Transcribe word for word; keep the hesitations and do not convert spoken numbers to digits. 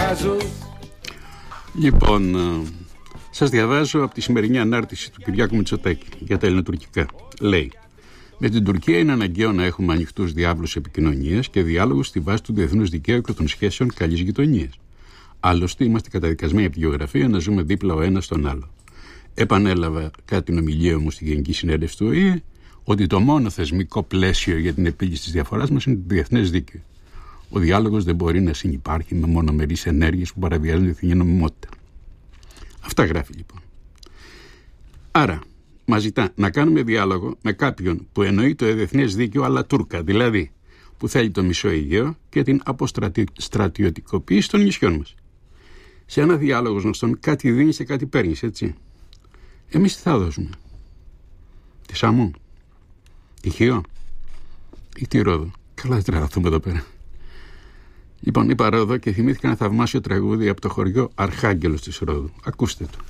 Λοιπόν, σας διαβάζω από τη σημερινή ανάρτηση του Κυριάκου Μητσοτάκη για τα ελληνοτουρκικά. Λέει: με την Τουρκία είναι αναγκαίο να έχουμε ανοιχτούς διάβλους επικοινωνίας και διάλογους στη βάση του διεθνούς δικαίου και των σχέσεων καλής γειτονίας. Άλλωστε, είμαστε καταδικασμένοι από τη γεωγραφία να ζούμε δίπλα ο ένας στον άλλο. Επανέλαβα κατά την ομιλία μου στη Γενική Συνέλευση του Ο Η Ε ότι το μόνο θεσμικό πλαίσιο για την επίλυση της διαφοράς μας είναι το διεθνές δίκαιο. Ο διάλογος δεν μπορεί να συνυπάρχει με μονομερείς ενέργειες που παραβιάζουν τη διεθνή νομιμότητα. Αυτά γράφει λοιπόν. Άρα, μας ζητά να κάνουμε διάλογο με κάποιον που εννοεί το διεθνές δίκαιο αλλά Τούρκα, δηλαδή που θέλει το μισό Αιγαίο και την αποστρατιωτικοποίηση των νησιών μας. Σε ένα διάλογο γνωστόν κάτι δίνεις και κάτι παίρνεις, έτσι. Εμείς τι θα δώσουμε? Τη Σάμο, τη Χίο ή τη Ρόδο? Καλά δεν τραβαθούμε εδώ πέρα. Λοιπόν, είπα Ρόδο και θυμήθηκα ένα θαυμάσιο τραγούδι από το χωριό Αρχάγγελος της Ρόδου. Ακούστε το.